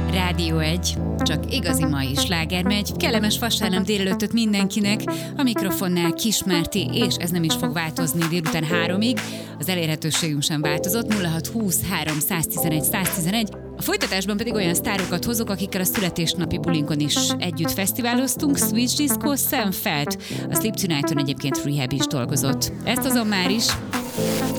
Rádió 1, csak igazi mai sláger megy. Kellemes vasárnap délelőttöt mindenkinek, a mikrofonnál Kis Márti, és ez nem is fog változni délután 3-ig. Az elérhetőségünk sem változott, 0620 311 111. A folytatásban pedig olyan sztárokat hozok, akikkel a születésnapi bulinkon is együtt fesztiváloztunk. Switch Disco, Sam Felt, a Sleep Tonight-on egyébként Rehab is dolgozott. Ezt azon már is.